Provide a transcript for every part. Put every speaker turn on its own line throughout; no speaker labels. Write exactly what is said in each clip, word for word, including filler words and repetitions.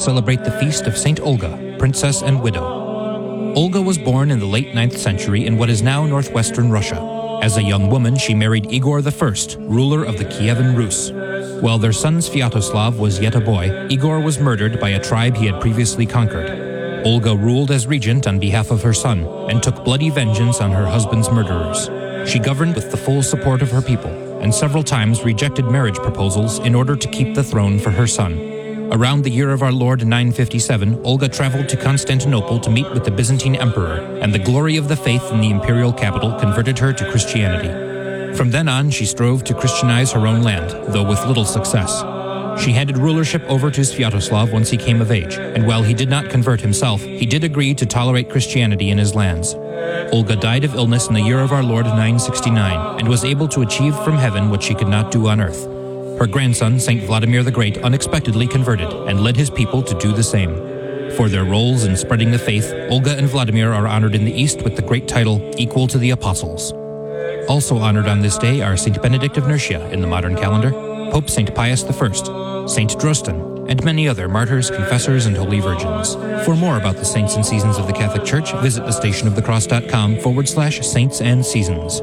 celebrate the feast of Saint Olga, princess and widow. Olga was born in the late ninth century in what is now northwestern Russia. As a young woman, she married Igor the First, ruler of the Kievan Rus. While their son Sviatoslav was yet a boy, Igor was murdered by a tribe he had previously conquered. Olga ruled as regent on behalf of her son and took bloody vengeance on her husband's murderers. She governed with the full support of her people and several times rejected marriage proposals in order to keep the throne for her son. Around the year of our Lord nine fifty-seven, Olga traveled to Constantinople to meet with the Byzantine emperor, and the glory of the faith in the imperial capital converted her to Christianity. From then on, she strove to Christianize her own land, though with little success. She handed rulership over to Sviatoslav once he came of age, and while he did not convert himself, he did agree to tolerate Christianity in his lands. Olga died of illness in the year of our Lord nine sixty-nine, and was able to achieve from heaven what she could not do on earth. Her grandson, Saint Vladimir the Great, unexpectedly converted and led his people to do the same. For their roles in spreading the faith, Olga and Vladimir are honored in the East with the great title, equal to the Apostles. Also honored on this day are Saint Benedict of Nursia in the modern calendar, Pope Saint Pius the First, Saint Drosten, and many other martyrs, confessors, and holy virgins. For more about the saints and seasons of the Catholic Church, visit thestationofthecross.com forward slash saints and seasons.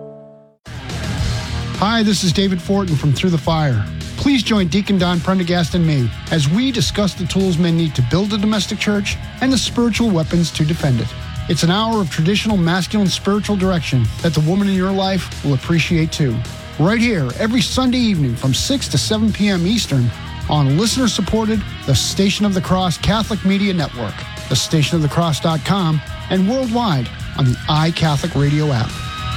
Hi, this is David Fortin from Through the Fire. Please join Deacon Don Prendergast and me as we discuss the tools men need to build a domestic church and the spiritual weapons to defend it. It's an hour of traditional masculine spiritual direction that the woman in your life will appreciate too. Right here, every Sunday evening from six to seven p.m. Eastern on listener-supported The Station of the Cross Catholic Media Network, the station of the cross dot com, and worldwide on the iCatholic Radio app.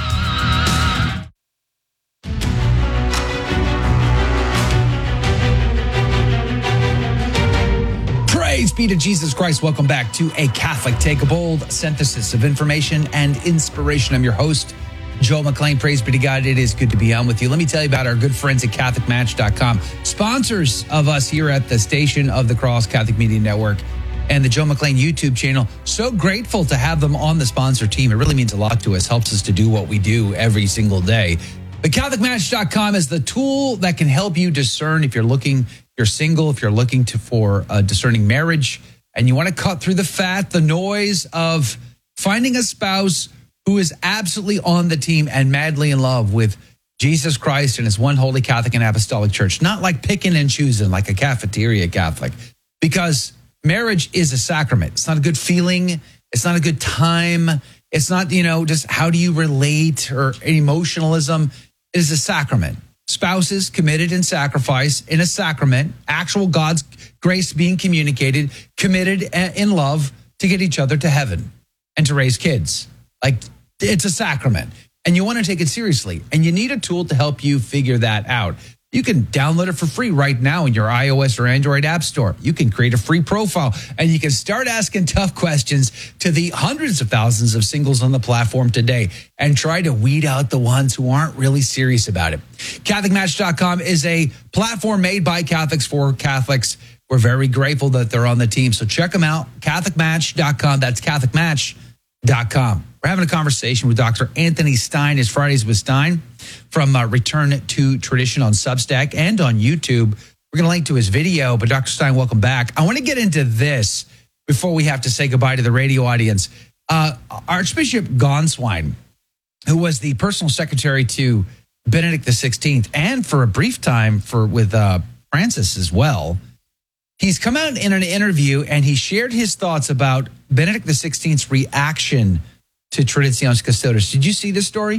Praise be to Jesus Christ. Welcome back to A Catholic Take a Bold, synthesis of information and inspiration. I'm your host, Joel McLean. Praise be to God. It is good to be on with you. Let me tell you about our good friends at Catholic Match dot com, sponsors of us here at the Station of the Cross Catholic Media Network and the Joe McLean YouTube channel. So grateful to have them on the sponsor team. It really means a lot to us, helps us to do what we do every single day. But Catholic Match dot com is the tool that can help you discern if you're looking, you're single, if you're looking to for a discerning marriage, and you want to cut through the fat, the noise of finding a spouse who is absolutely on the team and madly in love with Jesus Christ and his one holy Catholic and Apostolic Church. Not like picking and choosing like a cafeteria Catholic, because marriage is a sacrament. It's not a good feeling. It's not a good time. It's not, you know, just how do you relate or emotionalism. It is a sacrament. Spouses committed in sacrifice in a sacrament, actual God's grace being communicated, committed in love to get each other to heaven and to raise kids. Like, it's a sacrament, and you want to take it seriously, and you need a tool to help you figure that out. You can download it for free right now in your iOS or Android app store. You can create a free profile, and you can start asking tough questions to the hundreds of thousands of singles on the platform today and try to weed out the ones who aren't really serious about it. Catholic Match dot com is a platform made by Catholics for Catholics. We're very grateful that they're on the team, so check them out, Catholic Match dot com. That's Catholic Match dot com. We're having a conversation with Doctor Anthony Stein. It's Fridays with Stein from uh, Return to Tradition on Substack and on YouTube. We're going to link to his video, but Doctor Stein, welcome back. I want to get into this before we have to say goodbye to the radio audience. Uh, Archbishop Gonswine, who was the personal secretary to Benedict the sixteenth and for a brief time for with uh, Francis as well, he's come out in an interview and he shared his thoughts about Benedict the sixteenth's reaction to Traditionis Custodes. Did you see this story?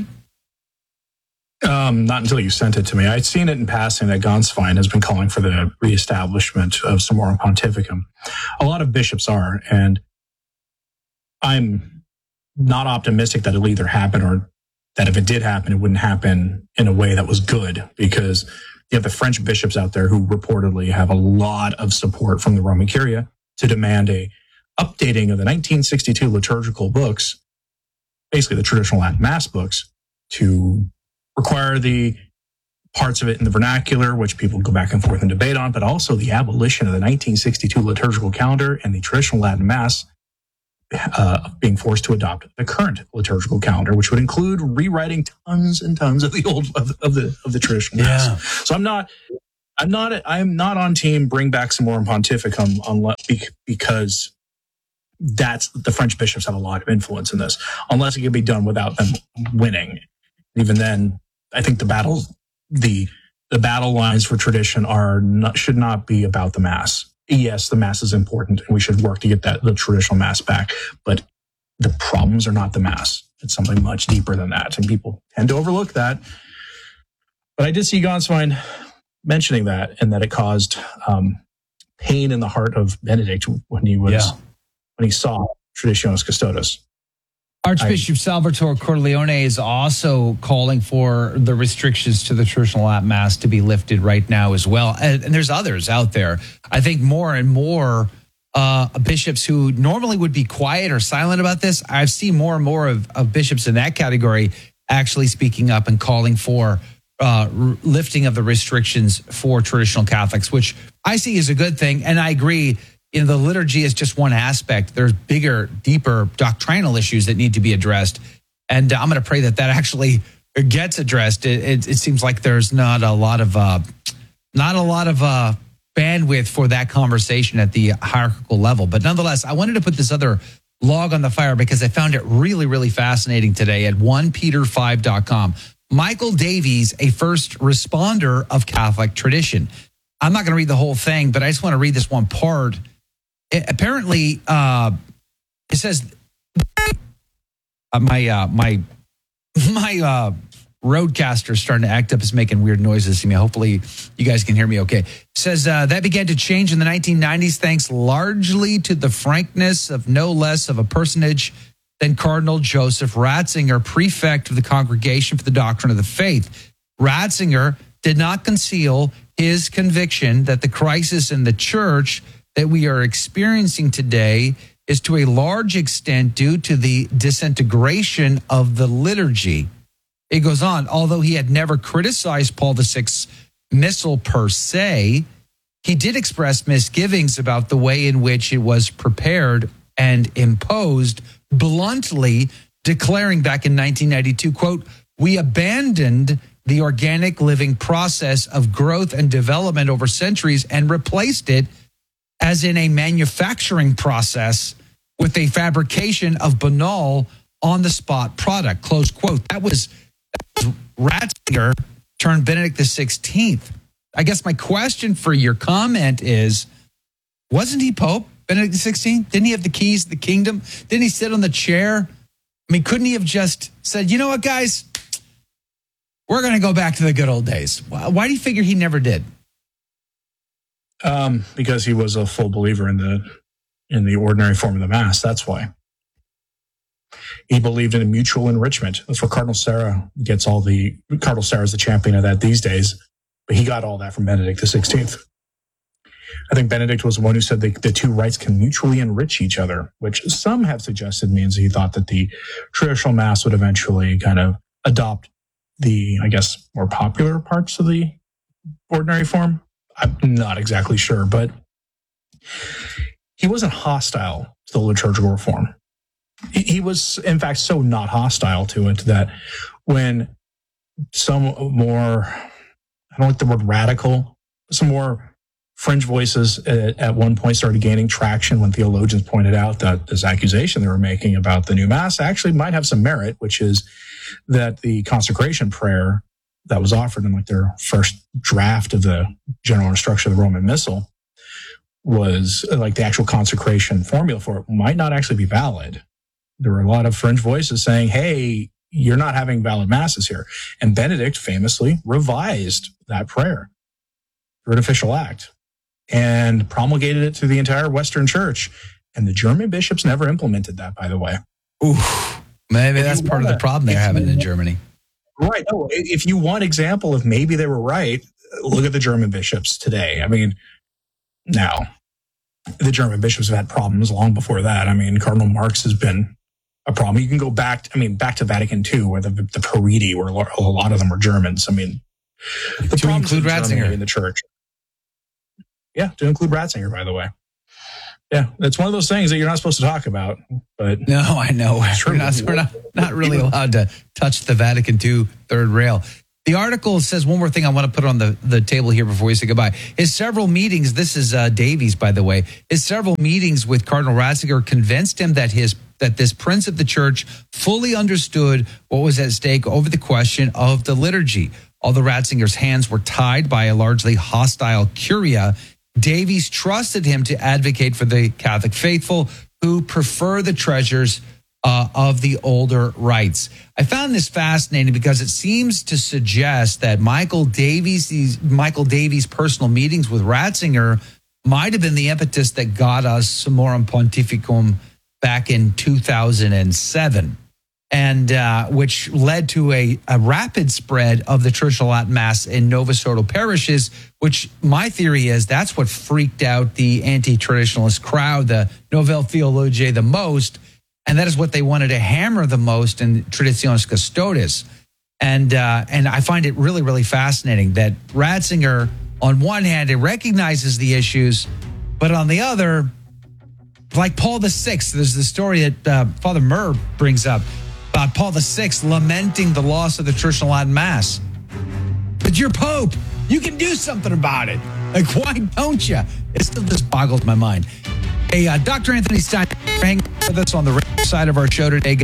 Um, not until you sent it to me. I'd seen it in passing that Gonswein has been calling for the reestablishment of Summorum Pontificum. A lot of bishops are, and I'm not optimistic that it'll either happen or that if it did happen, it wouldn't happen in a way that was good, because you have the French bishops out there who reportedly have a lot of support from the Roman Curia to demand a updating of the nineteen sixty-two liturgical books, basically the traditional Latin Mass books, to require the parts of it in the vernacular, which people go back and forth and debate on, but also the abolition of the nineteen sixty-two liturgical calendar and the traditional Latin Mass uh, being forced to adopt the current liturgical calendar, which would include rewriting tons and tons of the old of, of the of the traditional Mass.
Yeah.
So I'm not I'm not. I'm not on team bring back Summorum Pontificum unless because that's the French bishops have a lot of influence in this. Unless it can be done without them winning. Even then, I think the battles, the the battle lines for tradition are not, should not be about the mass. Yes, the mass is important, and we should work to get that the traditional mass back. But the problems are not the mass. It's something much deeper than that, and people tend to overlook that. But I did see Gonswein mentioning that, and that it caused um, pain in the heart of Benedict when he was yeah. when he saw Traditionis Custodes.
Archbishop I, Salvatore Corleone is also calling for the restrictions to the traditional Mass to be lifted right now as well, and, and there's others out there. I think more and more uh, bishops who normally would be quiet or silent about this, I've seen more and more of, of bishops in that category actually speaking up and calling for Uh, r- lifting of the restrictions for traditional Catholics, which I see as a good thing. And I agree, you know, the liturgy is just one aspect. There's bigger, deeper doctrinal issues that need to be addressed. And uh, I'm going to pray that that actually gets addressed. It, it, it seems like there's not a lot of uh, not a lot of uh, bandwidth for that conversation at the hierarchical level. But nonetheless, I wanted to put this other log on the fire because I found it really, really fascinating today at first Peter five dot com. Michael Davies, a first responder of Catholic tradition. I'm not going to read the whole thing, but I just want to read this one part. It, apparently, uh, it says uh, my uh, my my uh, roadcaster is starting to act up. Is making weird noises to me. Hopefully, you guys can hear me okay. It says uh, that began to change in the nineteen nineties, thanks largely to the frankness of no less of a personage than Cardinal Joseph Ratzinger, prefect of the Congregation for the Doctrine of the Faith. Ratzinger did not conceal his conviction that the crisis in the church that we are experiencing today is to a large extent due to the disintegration of the liturgy. It goes on, although he had never criticized Paul the Sixth's missal per se, he did express misgivings about the way in which it was prepared and imposed, bluntly declaring back in nineteen ninety-two, quote, "We abandoned the organic living process of growth and development over centuries and replaced it as in a manufacturing process with a fabrication of banal on-the-spot product," close quote. That was, that was Ratzinger turned Benedict the sixteenth. I guess my question for your comment is, wasn't he Pope? Benedict the sixteenth? Didn't he have the keys to the kingdom? Didn't he sit on the chair? I mean, couldn't he have just said, you know what, guys? We're going to go back to the good old days. Why, why do you figure he never did?
Um, because he was a full believer in the in the ordinary form of the Mass. That's why. He believed in a mutual enrichment. That's where Cardinal Sarah gets all the... Cardinal Sarah is the champion of that these days. But he got all that from Benedict the sixteenth. I think Benedict was the one who said the, the two rites can mutually enrich each other, which some have suggested means he thought that the traditional Mass would eventually kind of adopt the, I guess, more popular parts of the ordinary form. I'm not exactly sure, but he wasn't hostile to the liturgical reform. He, he was, in fact, so not hostile to it that when some more, I don't like the word radical, some more fringe voices at, at one point started gaining traction when theologians pointed out that this accusation they were making about the new Mass actually might have some merit, which is that the consecration prayer that was offered in like their first draft of the general instruction of the Roman Missal was like the actual consecration formula for it might not actually be valid. There were a lot of fringe voices saying, hey, you're not having valid Masses here. And Benedict famously revised that prayer through an official act and promulgated it to the entire Western Church. And the German bishops never implemented that, by the way.
Oof. Maybe that's part of the problem they're having in Germany.
Right. No, if you want example of maybe they were right, look at the German bishops today. I mean, now, the German bishops have had problems long before that. I mean, Cardinal Marx has been a problem. You can go back, to, I mean, back to Vatican Two, where the, the Pariti, where a lot of them were Germans. I mean, the
to include Ratzinger
in the church. Yeah, to include Ratzinger, by the way. Yeah, it's one of those things that you're not supposed to talk about. But
no, I know. We're not, we're not, not really allowed to touch the Vatican Two third rail. The article says one more thing I want to put on the, the table here before we say goodbye. His several meetings, this is uh, Davies, by the way, his several meetings with Cardinal Ratzinger convinced him that his that this prince of the church fully understood what was at stake over the question of the liturgy. Although Ratzinger's hands were tied by a largely hostile curia, Davies trusted him to advocate for the Catholic faithful who prefer the treasures Uh, of the older rites. I found this fascinating because it seems to suggest that Michael Davies, these Michael Davies' personal meetings with Ratzinger might have been the impetus that got us Summorum Pontificum back in two thousand seven, and uh, which led to a, a rapid spread of the traditional Latin Mass in Novus-Ordo parishes, which my theory is that's what freaked out the anti-traditionalist crowd, the Novel Theologiae, the most. And that is what they wanted to hammer the most in Traditionis Custodes. And uh, and I find it really, really fascinating that Ratzinger, on one hand, it recognizes the issues, but on the other, like Paul the Sixth, there's the story that uh, Father Murr brings up about Paul the Sixth lamenting the loss of the traditional Latin Mass. But you're Pope. You can do something about it. Like, why don't you? It still just boggles my mind. Hey, uh, Doctor Anthony Stein, hang with us on the radio side of our show today.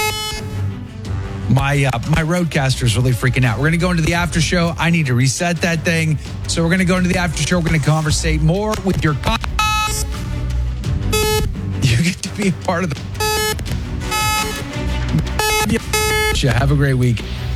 My uh, my roadcaster is really freaking out. We're going to go into the after show. I need to reset that thing. So we're going to go into the after show. We're going to conversate more with your... Con- you get to be a part of the... Have a great week.